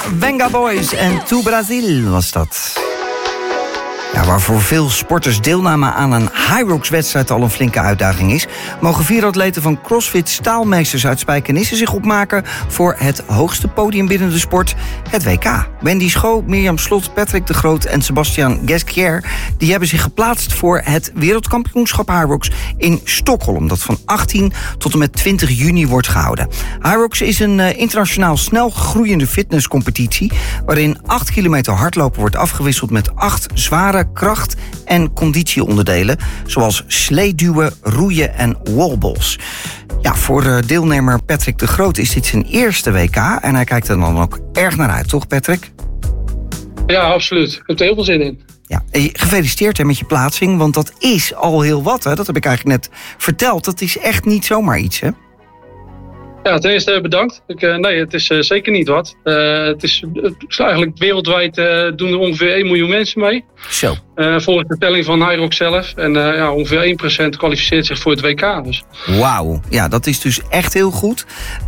Venga Boys en To Brazil was dat. Ja, waar voor veel sporters deelname aan een Hyrox-wedstrijd al een flinke uitdaging is, mogen 4 atleten van CrossFit Staalmeesters uit Spijkenisse zich opmaken voor het hoogste podium binnen de sport, het WK. Wendy Schoo, Mirjam Slot, Patrick de Groot en Sebastian Gesquier, die hebben zich geplaatst voor het wereldkampioenschap Hyrox in Stockholm, dat van 18 tot en met 20 juni wordt gehouden. Hyrox is een internationaal snel groeiende fitnesscompetitie waarin 8 kilometer hardlopen wordt afgewisseld met 8 zware kracht- en conditieonderdelen, zoals sleeduwen, roeien en wallballs. Ja, voor deelnemer Patrick de Groot is dit zijn eerste WK en hij kijkt er dan ook erg naar uit, toch Patrick? Ja, absoluut. Ik heb er heel veel zin in. Ja, gefeliciteerd met je plaatsing, want dat is al heel wat. Hè? Dat heb ik eigenlijk net verteld. Dat is echt niet zomaar iets, hè? Ja, ten eerste bedankt. Nee, het is zeker niet wat. Het is eigenlijk wereldwijd doen er ongeveer 1 miljoen mensen mee. Zo. Volgens de telling van Hyrox zelf. En ongeveer 1% kwalificeert zich voor het WK. Dus. Wauw, ja, dat is dus echt heel goed.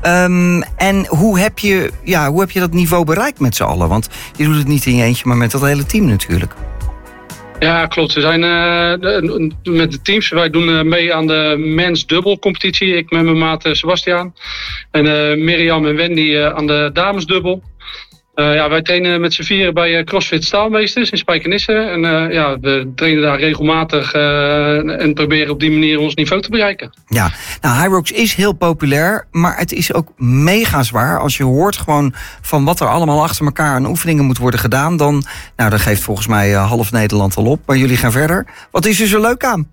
En hoe heb je dat niveau bereikt met z'n allen? Want je doet het niet in je eentje, maar met dat hele team natuurlijk. Ja, klopt. We zijn met de teams. Wij doen mee aan de men's dubbel competitie. Ik met mijn maat Sebastian. En Mirjam en Wendy aan de damesdubbel. Wij trainen met z'n 4 bij CrossFit Staalmeesters in Spijkenisse. En we trainen daar regelmatig en proberen op die manier ons niveau te bereiken. Ja, nou Hyrox is heel populair, maar het is ook mega zwaar. Als je hoort gewoon van wat er allemaal achter elkaar aan oefeningen moet worden gedaan, dan geeft volgens mij half Nederland al op. Maar jullie gaan verder. Wat is er zo leuk aan?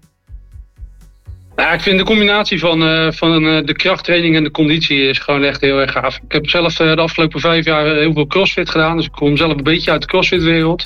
Ja, ik vind de combinatie van de krachttraining en de conditie is gewoon echt heel erg gaaf. Ik heb zelf de afgelopen 5 jaar heel veel crossfit gedaan. Dus ik kom zelf een beetje uit de crossfit-wereld.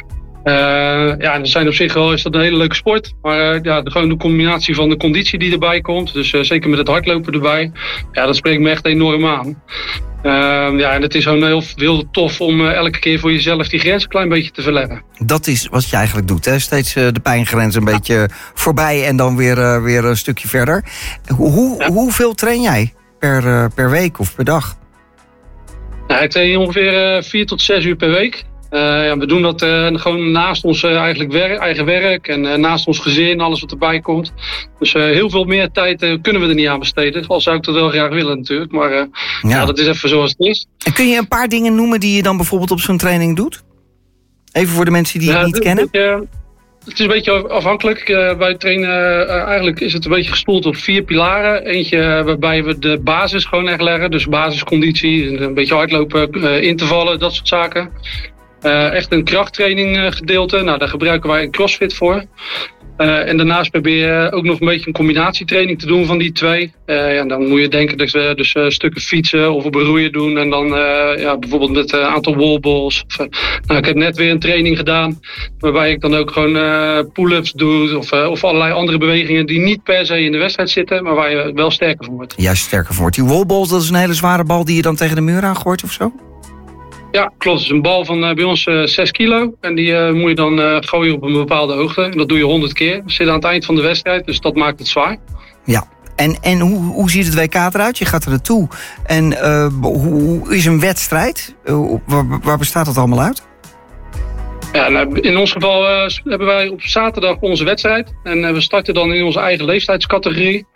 Er zijn op zich wel is dat een hele leuke sport. Maar gewoon de combinatie van de conditie die erbij komt. Dus zeker met het hardlopen erbij. Ja, dat spreekt me echt enorm aan. En het is gewoon heel tof om elke keer voor jezelf die grens een klein beetje te verleggen. Dat is wat je eigenlijk doet, hè? Steeds de pijngrens een beetje voorbij en dan weer een stukje verder. Hoeveel train jij per week of per dag? Nou, ik train ongeveer 4 tot 6 uur per week. We doen dat gewoon naast ons eigen werk en naast ons gezin, alles wat erbij komt. Dus heel veel meer tijd kunnen we er niet aan besteden. Al zou ik dat wel graag willen natuurlijk, maar dat is even zoals het is. En kun je een paar dingen noemen die je dan bijvoorbeeld op zo'n training doet? Even voor de mensen die het niet kennen. Het is een beetje afhankelijk. Wij trainen, eigenlijk is het een beetje gestoeld op 4 pilaren. Eentje waarbij we de basis gewoon echt leggen. Dus basisconditie, een beetje hardlopen, intervallen, dat soort zaken. Echt een krachttraining gedeelte. Nou, daar gebruiken wij een CrossFit voor. En daarnaast probeer je ook nog een beetje een combinatietraining te doen van die 2. Dan moet je denken dat we dus stukken fietsen of roeien doen. En dan bijvoorbeeld met een aantal wallballs. Ik heb net weer een training gedaan. Waarbij ik dan ook gewoon pull-ups doe. Of allerlei andere bewegingen die niet per se in de wedstrijd zitten. Maar waar je wel sterker voor wordt. Juist sterker voor wordt. Die wallballs, dat is een hele zware bal die je dan tegen de muur aangooit of zo? Ja, klopt. Het is een bal van bij ons 6 kilo. En die moet je dan gooien op een bepaalde hoogte. En dat doe je 100 keer. We zitten aan het eind van de wedstrijd, dus dat maakt het zwaar. Ja, en hoe ziet het WK eruit? Je gaat er naartoe. En hoe is een wedstrijd? Waar bestaat dat allemaal uit? Ja, in ons geval hebben wij op zaterdag onze wedstrijd. En we starten dan in onze eigen leeftijdscategorie.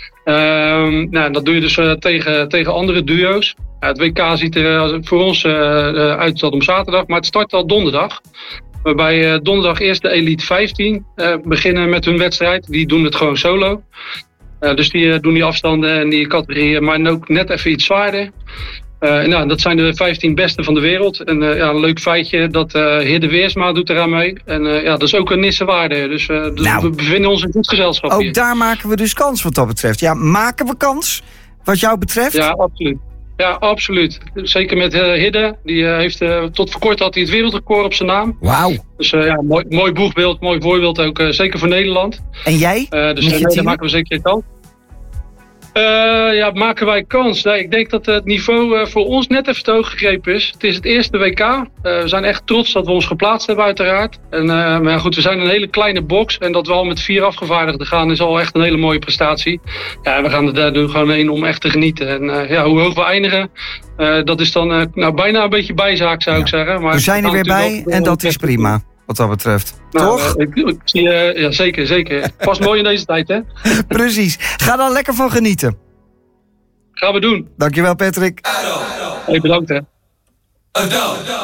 Dat doe je dus tegen andere duo's. Het WK ziet er voor ons uit tot om zaterdag, maar het start al donderdag. Waarbij donderdag eerst de Elite 15 beginnen met hun wedstrijd. Die doen het gewoon solo. Dus die doen die afstanden en die categorieën, maar ook net even iets zwaarder. Dat zijn de 15 beste van de wereld. En een leuk feitje, dat Hidde Weersma doet eraan mee. En dat is ook een Nissewaarde. Dus we bevinden ons in goed gezelschap ook hier. Daar maken we dus kans wat dat betreft. Ja, maken we kans wat jou betreft? Ja, absoluut. Ja, absoluut. Zeker met Hidde. Die heeft tot voor kort had hij het wereldrecord op zijn naam. Wauw. Dus mooi boegbeeld, mooi voorbeeld ook. Zeker voor Nederland. En jij? Dus daar maken we zeker kans. Maken wij kans? Nee, ik denk dat het niveau voor ons net even te hoog gegrepen is. Het is het eerste WK. We zijn echt trots dat we ons geplaatst hebben uiteraard. Maar goed, we zijn een hele kleine box. En dat we al met 4 afgevaardigden gaan is al echt een hele mooie prestatie. Ja, we gaan er doen gewoon heen om echt te genieten. En hoe hoog we eindigen, dat is dan bijna een beetje bijzaak zou ik zeggen. Maar we zijn er weer bij en dat is prima. Wat dat betreft. Toch? Ik zie ja, zeker. Past mooi in deze tijd, hè? Precies. Ga dan lekker van genieten. Gaan we doen. Dankjewel, Patrick. Hey, bedankt, hè.